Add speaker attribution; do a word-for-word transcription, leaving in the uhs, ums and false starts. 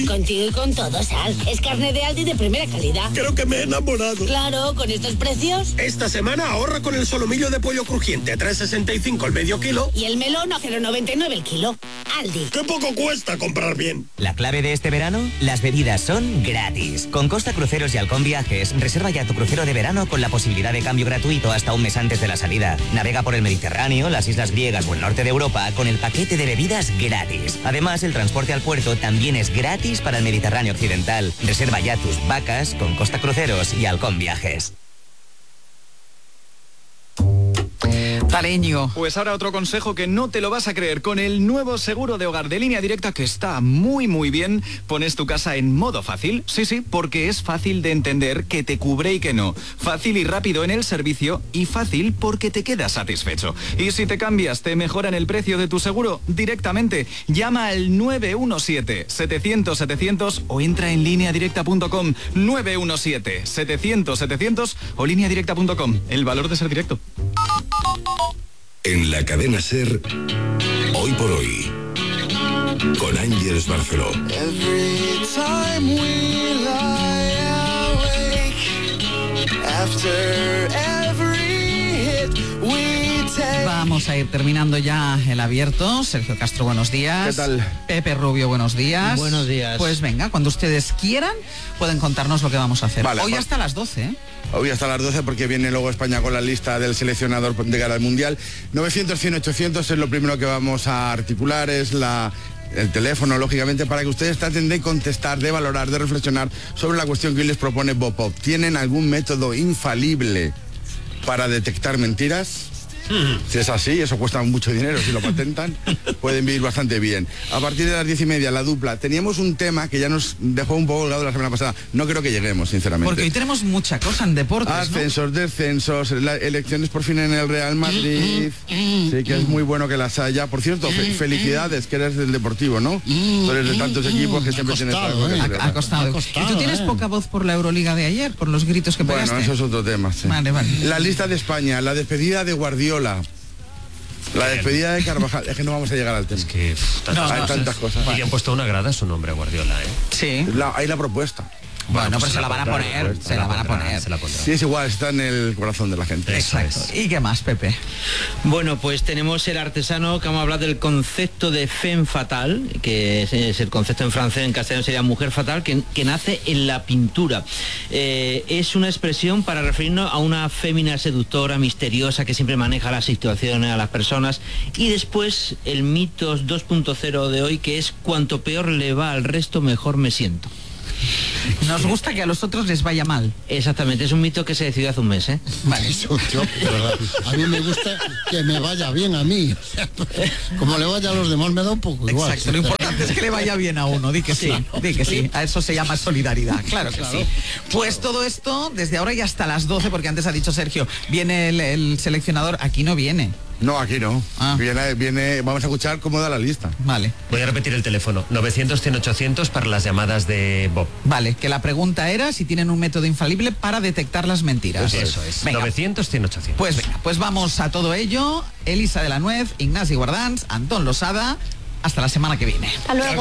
Speaker 1: Contigo y con todo, Sal. Es carne de Aldi de primera calidad.
Speaker 2: Creo que me he enamorado.
Speaker 1: Claro, con estos precios.
Speaker 2: Esta semana ahorra con el solomillo de pollo crujiente a tres sesenta y cinco el medio kilo.
Speaker 1: Y el melón a cero noventa y nueve el kilo. Aldi.
Speaker 2: ¡Qué poco cuesta comprar bien!
Speaker 3: La clave de este verano, las bebidas son gratis. Con Costa Cruceros y Halcón Viajes, reserva ya tu crucero de verano con la posibilidad de cambio gratuito hasta un mes antes de la salida. Navega por el Mediterráneo, las islas griegas o el norte de Europa con el paquete de bebidas gratis. Además, el transporte al puerto también es gratis para el Mediterráneo occidental. Reserva ya tus vacas con Costa Cruceros y Halcón Viajes.
Speaker 4: Taleño.
Speaker 5: Pues ahora otro consejo que no te lo vas a creer. Con el nuevo seguro de hogar de Línea Directa, que está muy muy bien, pones tu casa en modo fácil. Sí, sí, porque es fácil de entender que te cubre y que no. Fácil y rápido en el servicio y fácil porque te quedas satisfecho. Y si te cambias, te mejoran el precio de tu seguro directamente. Llama al nueve uno siete, setecientos, setecientos o entra en línea directa punto com. nueve uno siete, setecientos, setecientos o línea directa punto com. El valor de ser directo.
Speaker 6: En la cadena SER, Hoy por Hoy, con Ángeles Barceló.
Speaker 7: Every time we lie awake, after every hit we take.
Speaker 4: Vamos a ir terminando ya el abierto. Sergio Castro, buenos días.
Speaker 8: ¿Qué tal?
Speaker 4: Pepe Rubio, buenos días.
Speaker 8: Buenos días.
Speaker 4: Pues venga, cuando ustedes quieran, pueden contarnos lo que vamos a hacer.
Speaker 8: Vale,
Speaker 4: Hoy
Speaker 8: va.
Speaker 4: hasta las doce, ¿eh?
Speaker 8: Hoy hasta las doce porque viene luego España con la lista del seleccionador de cara al Mundial. novecientos, cien, ochocientos es lo primero que vamos a articular, es la... el teléfono, lógicamente, para que ustedes traten de contestar, de valorar, de reflexionar sobre la cuestión que hoy les propone Bob Pop. ¿Tienen algún método infalible para detectar mentiras? Si es así, eso cuesta mucho dinero, si lo patentan, pueden vivir bastante bien. A partir de las diez y media, la dupla. Teníamos un tema que ya nos dejó un poco colgado la semana pasada. No creo que lleguemos, sinceramente.
Speaker 4: Porque hoy tenemos mucha cosa en deportes,
Speaker 8: Ascensos, ¿no? Descensos, la, elecciones por fin en el Real Madrid. Sí, que es muy bueno que las haya. Por cierto, fe, felicidades, que eres del Deportivo, ¿no? Tú eres de tantos equipos que siempre tienes algo que
Speaker 4: Ha,
Speaker 8: celebrar.
Speaker 4: ha costado.
Speaker 9: Ha costado,
Speaker 4: ¿Y tú tienes
Speaker 9: eh.
Speaker 4: poca voz por la Euroliga de ayer, por los gritos que pegaste?
Speaker 8: Bueno, eso es otro tema, sí.
Speaker 4: Vale, vale.
Speaker 8: La lista de España, la despedida de Guardiola. La despedida de Carvajal, es que no vamos a llegar al tema.
Speaker 9: Es que uf, tantas
Speaker 8: No, hay
Speaker 9: cosas.
Speaker 8: tantas cosas.
Speaker 9: Y le han puesto una grada a su nombre a Guardiola, ¿eh?
Speaker 4: Sí.
Speaker 8: La, hay la propuesta.
Speaker 4: Bueno,
Speaker 9: pues
Speaker 4: pero se la van a
Speaker 9: pondrá,
Speaker 4: poner, se la van a
Speaker 9: pondrá,
Speaker 4: poner.
Speaker 9: Se la pondrá.
Speaker 8: Sí, es igual, está en el corazón de la gente.
Speaker 4: Exacto. ¿Y qué más, Pepe?
Speaker 10: Bueno, pues tenemos el artesano que vamos a hablar del concepto de femme fatal, que es, es el concepto en francés, en castellano sería mujer fatal, que, que nace en la pintura. Eh, es una expresión para referirnos a una fémina seductora, misteriosa, que siempre maneja las situaciones, a las personas. Y después el mitos dos punto cero de hoy, que es cuanto peor le va al resto, mejor me siento.
Speaker 4: Nos gusta que a los otros les vaya mal.
Speaker 10: Exactamente, es un mito que se decidió hace un mes, ¿eh?
Speaker 4: Vale.
Speaker 9: Eso, tío, de verdad. A mí me gusta que me vaya bien a mí. O sea, como le vaya a los demás me da un poco igual.
Speaker 4: Exacto, lo importante es que le vaya bien a uno, di que sí, di que sí, a eso se llama solidaridad, claro que
Speaker 9: Claro.
Speaker 4: sí. Pues todo esto desde ahora y hasta las doce, porque antes ha dicho Sergio, viene el, el seleccionador, aquí no viene.
Speaker 8: No, aquí no.
Speaker 4: Ah.
Speaker 8: Viene, viene, vamos a escuchar cómo da la lista.
Speaker 4: Vale,
Speaker 9: Voy a repetir el teléfono. novecientos, cien, ochocientos para las llamadas de Bob.
Speaker 4: vale, que la pregunta era si tienen un método infalible para detectar las mentiras.
Speaker 9: Eso es.
Speaker 4: Venga.
Speaker 9: novecientos, cien, ochocientos.
Speaker 4: Pues venga, pues vamos a todo ello. Elisa de la Nuez, Ignasi Guardans, Antón Losada. Hasta la semana que viene.
Speaker 11: Hasta luego.